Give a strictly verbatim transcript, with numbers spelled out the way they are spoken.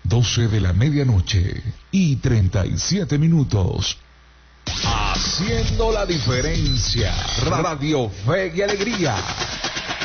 doce de la medianoche y treinta y siete minutos. Haciendo la diferencia. Radio Fe y Alegría.